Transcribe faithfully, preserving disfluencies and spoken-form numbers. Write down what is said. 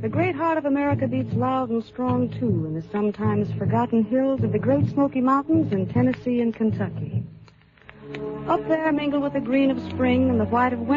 The great heart of America beats loud and strong, too, in the sometimes forgotten hills of the Great Smoky Mountains in Tennessee and Kentucky. Up there, mingled with the green of spring and the white of winter,